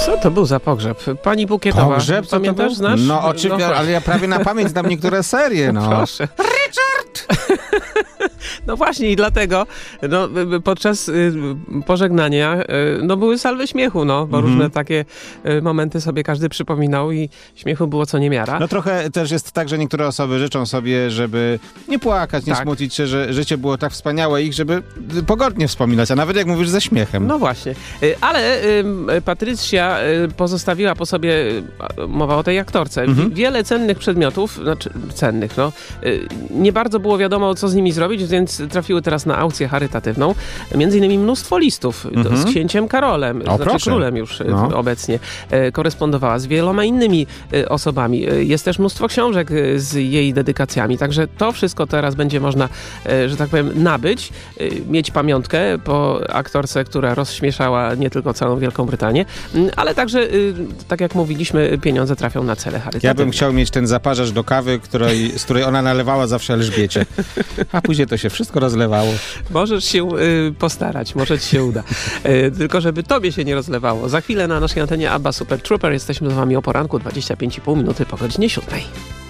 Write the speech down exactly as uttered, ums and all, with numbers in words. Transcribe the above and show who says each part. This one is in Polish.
Speaker 1: Co to był za pogrzeb? Pani Bukietowa.
Speaker 2: Pogrzeb? Co
Speaker 1: Pamiętasz,
Speaker 2: to
Speaker 1: znasz?
Speaker 2: No oczywiście,
Speaker 1: no,
Speaker 2: ale ja prawie na pamięć znam niektóre serie, no.
Speaker 1: Proszę. Richard! No właśnie i dlatego no, podczas y, pożegnania y, no, były salwy śmiechu, no, bo mm-hmm. różne takie y, momenty sobie każdy przypominał i śmiechu było co niemiara.
Speaker 2: No trochę też jest tak, że niektóre osoby życzą sobie, żeby nie płakać, nie
Speaker 1: tak.
Speaker 2: smucić się, że życie było tak wspaniałe ich, żeby pogodnie wspominać, a nawet jak mówisz ze śmiechem.
Speaker 1: No właśnie. Y, ale y, Patrycja y, pozostawiła po sobie, y, mowa o tej aktorce, mm-hmm. wiele cennych przedmiotów, znaczy cennych, no. Y, nie bardzo było wiadomo, co z nimi zrobić, więc trafiły teraz na aukcję charytatywną. Między innymi mnóstwo listów mm-hmm. z księciem Karolem,
Speaker 2: o,
Speaker 1: znaczy
Speaker 2: proszę.
Speaker 1: królem już
Speaker 2: no.
Speaker 1: obecnie. E, korespondowała z wieloma innymi e, osobami. E, jest też mnóstwo książek e, z jej dedykacjami, także to wszystko teraz będzie można, e, że tak powiem, nabyć, e, mieć pamiątkę po aktorce, która rozśmieszała nie tylko całą Wielką Brytanię, m, ale także, e, tak jak mówiliśmy, pieniądze trafią na cele charytatywne.
Speaker 2: Ja bym chciał mieć ten zaparzacz do kawy, której, z której ona nalewała zawsze Elżbiecie. A później to się wszystko rozlewało.
Speaker 1: Możesz się y, postarać, może ci się uda. Y, tylko żeby tobie się nie rozlewało. Za chwilę na naszej antenie ABBA Super Trooper. Jesteśmy z wami o poranku, dwadzieścia pięć i pół minuty po godzinie siódmej.